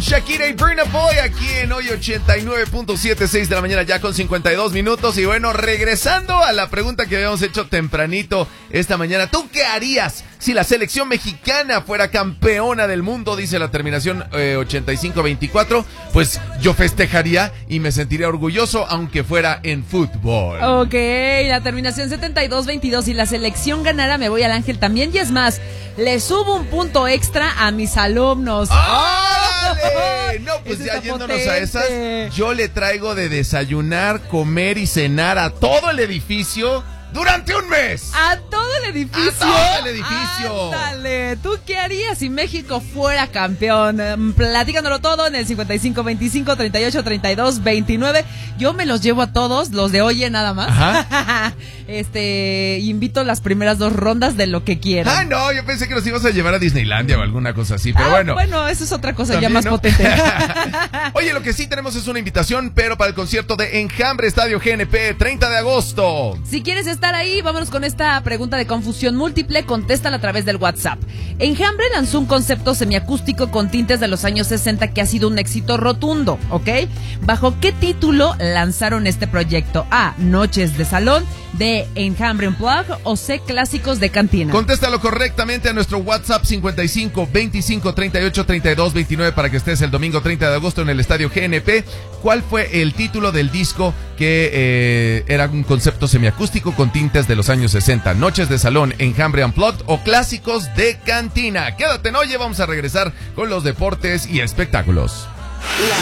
Shakira y Burna Boy aquí en hoy 89.7, 6 de la mañana ya con 52 minutos. Y bueno, regresando a la pregunta que habíamos hecho tempranito esta mañana, ¿tú qué harías si la selección mexicana fuera campeona del mundo? Dice la terminación 85-24. Pues yo festejaría y me sentiría orgulloso aunque fuera en fútbol. Ok, la terminación 72-22. Si la selección ganara, me voy al Ángel también. Y es más, le subo un punto extra a mis alumnos. ¡Dale! No, pues Eso ya está yéndonos potente. a esas, yo le traigo de desayunar, comer y cenar a todo el edificio durante un mes. ¿A todo el edificio? ¡A todo el edificio! Ándale, ¿tú qué harías si México fuera campeón? Platícanoslo todo en el 55-25-38-32-29. Yo me los llevo a todos, los de Oye nada más. Ajá. Invito las primeras 2 rondas de lo que quieran. Ah, no, yo pensé que los ibas a llevar a Disneylandia o alguna cosa así, pero bueno. Bueno, eso es otra cosa ya También, más ¿no? potente. Oye, lo que sí tenemos es una invitación, pero para el concierto de Enjambre Estadio GNP, 30 de agosto. Si quieres estar ahí, vámonos con esta pregunta de confusión múltiple, contéstala a través del WhatsApp. Enjambre lanzó un concepto semiacústico con tintes de los años 60 que ha sido un éxito rotundo, ¿ok? ¿Bajo qué título lanzaron este proyecto? A, Noches de Salón, B, Enjambre Unplugged o C, Clásicos de Cantina. Contéstalo correctamente a nuestro WhatsApp 55-25-38-32-29 para que estés el domingo 30 de agosto en el Estadio GNP. ¿Cuál fue el título del disco que era un concepto semiacústico con tintes de los años 60? Noches de Salón, Enjambre Unplugged o Clásicos de Cantina. Quédate, no, ya vamos a regresar con los deportes y espectáculos. La